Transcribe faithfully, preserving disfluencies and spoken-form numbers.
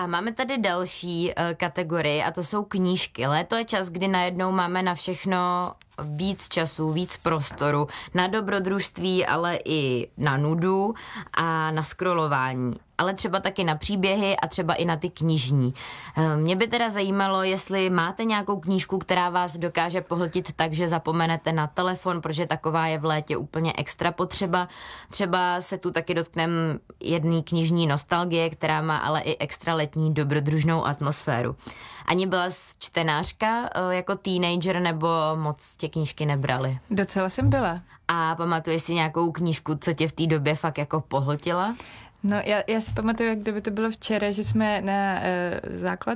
A máme tady další uh, kategorii a to jsou knížky. Léto je čas, kdy najednou máme na všechno víc času, víc prostoru, na dobrodružství, ale i na nudu a na scrollování. Ale třeba taky na příběhy a třeba i na ty knižní. Mě by teda zajímalo, jestli máte nějakou knížku, která vás dokáže pohltit tak, že zapomenete na telefon, protože taková je v létě úplně extra potřeba. Třeba se tu taky dotkneme jedné knižní nostalgie, která má ale i extra letní dobrodružnou atmosféru. Ani byla čtenářka jako teenager, nebo moc tě knížky nebrali? Docela jsem byla. A pamatuješ si nějakou knížku, co tě v té době fakt jako pohltila? No já, já si pamatuju, jak kdyby to bylo včera, že jsme na uh, základ